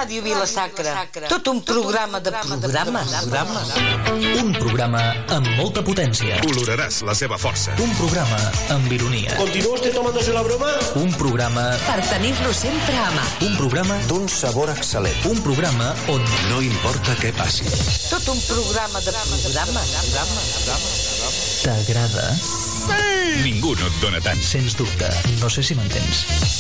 Ràdio Vila-sacra. Tot un programa de programes. Un programa amb molta potència. Oloraràs la seva força. Un programa amb ironia. ¿Continúa usted tomándose la broma? Un programa... Per tenir-lo sempre a mà. Un programa... d'un sabor excel·lent. Un programa on... No importa què passi. Tot un programa de programes. T'agrada? Ningú no et dona tant. Sens dubte. No sé si m'entens.